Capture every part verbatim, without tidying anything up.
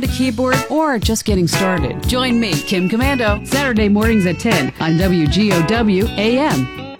the keyboard, or just getting started. Join me, Kim Commando, Saturday mornings at ten on W G O W A M.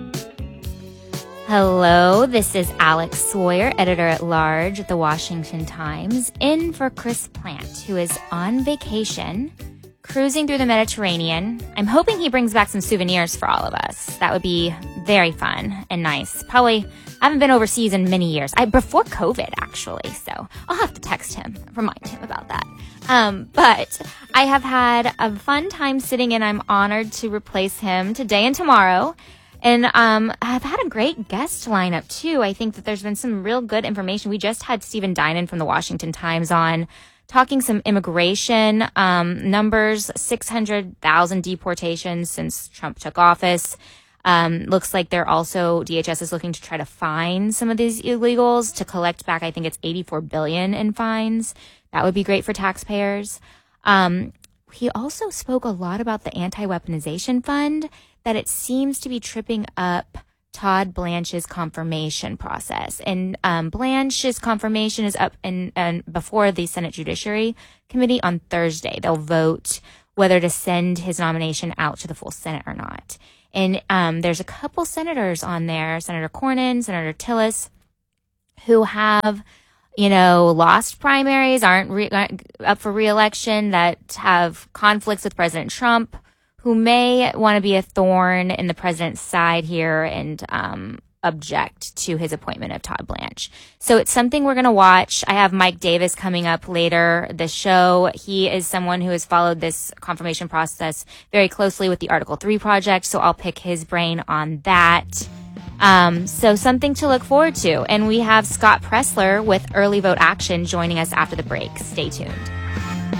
Hello, this is Alex Sawyer, editor-at-large at The Washington Times, in for Chris Plant, who is on vacation, cruising through the Mediterranean. I'm hoping he brings back some souvenirs for all of us. That would be very fun and nice. Probably haven't been overseas in many years. I before COVID, actually, so I'll have to text him, remind him about that. Um, but I have had a fun time sitting in. I'm honored to replace him today and tomorrow. And um, I've had a great guest lineup, too. I think that there's been some real good information. We just had Stephen Dinan from the Washington Times on, talking some immigration um, numbers, six hundred thousand deportations since Trump took office. Um, looks like they're also, D H S is looking to try to fine some of these illegals to collect back, I think it's eighty-four billion dollars in fines. That would be great for taxpayers. Um, he also spoke a lot about the anti-weaponization fund, that it seems to be tripping up Todd Blanche's confirmation process. And um, Blanche's confirmation is up in, in before the Senate Judiciary Committee on Thursday. They'll vote whether to send his nomination out to the full Senate or not. And um, there's a couple senators on there, Senator Cornyn, Senator Tillis, who have, you know, lost primaries, aren't re- up for re-election, that have conflicts with President Trump, who may want to be a thorn in the president's side here and um, object to his appointment of Todd Blanche. So it's something we're going to watch. I have Mike Davis coming up later the show. He is someone who has followed this confirmation process very closely with the Article three project, so I'll pick his brain on that. Um, so something to look forward to. And we have Scott Pressler with Early Vote Action joining us after the break. Stay tuned.